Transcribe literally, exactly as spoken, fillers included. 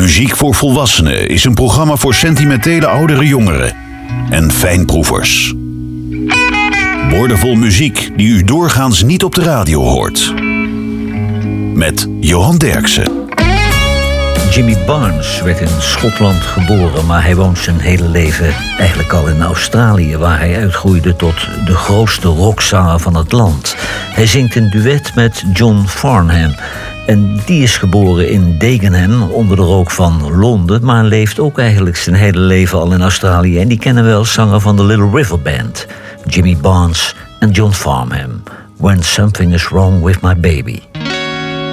Muziek voor Volwassenen is een programma voor sentimentele oudere jongeren en fijnproevers. Woordenvol muziek die u doorgaans niet op de radio hoort. Met Johan Derksen. Jimmy Barnes werd in Schotland geboren, maar hij woont zijn hele leven eigenlijk al in Australië, waar hij uitgroeide tot de grootste rockzanger van het land. Hij zingt een duet met John Farnham. En die is geboren in Dagenham, onder de rook van Londen, maar leeft ook eigenlijk zijn hele leven al in Australië. En die kennen we als zanger van de Little River Band. Jimmy Barnes en John Farnham. When Something Is Wrong With My Baby.